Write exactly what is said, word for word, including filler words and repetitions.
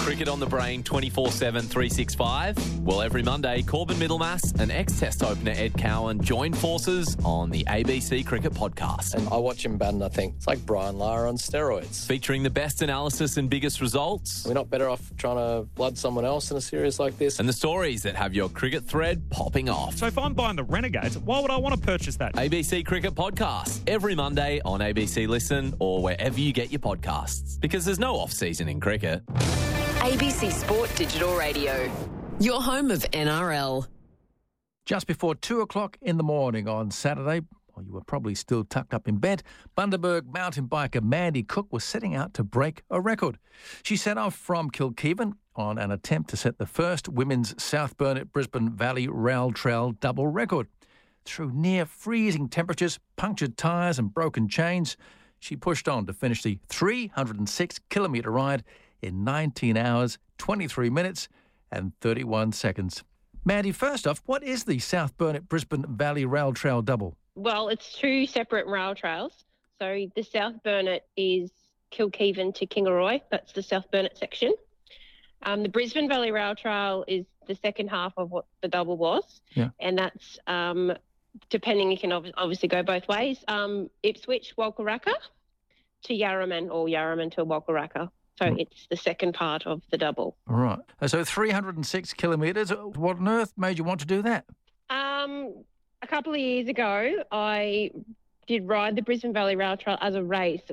Cricket on the Brain twenty-four seven, three sixty-five? Well, every Monday, Corbin Middlemass and ex-Test opener Ed Cowan join forces on the A B C Cricket Podcast. And I watch him bat and I think, it's like Brian Lara on steroids. Featuring the best analysis and biggest results. We're not better off trying to blood someone else in a series like this. And the stories that have your cricket thread popping off. So if I'm buying the Renegades, why would I want to purchase that? A B C Cricket Podcast, every Monday on A B C Listen or wherever you get your podcasts. Because there's no off-season in cricket. A B C Sport Digital Radio, your home of N R L. Just before two o'clock in the morning on Saturday, well, you were probably still tucked up in bed, Bundaberg mountain biker Mandy Cook was setting out to break a record. She set off from Kilkevin on an attempt to set the first women's South Burnett Brisbane Valley Rail Trail double record. Through near freezing temperatures, punctured tyres and broken chains, she pushed on to finish the three hundred six kilometre ride in nineteen hours, twenty-three minutes and thirty-one seconds. Mandy, first off, what is the South Burnett Brisbane Valley Rail Trail double? Well, it's two separate rail trails. So the South Burnett is Kilkevin to Kingaroy. That's the South Burnett section. Um, the Brisbane Valley Rail Trail is the second half of what the double was. Yeah. And that's, um, depending, you can ob- obviously go both ways. Um, Ipswich, Walkaraka to Yarraman or Yarraman to Walkaraka. So Mm. it's the second part of the double. All right. So three hundred six kilometres. What on earth made you want to do that? Um, a couple of years ago, I did ride the Brisbane Valley Rail Trail as a race.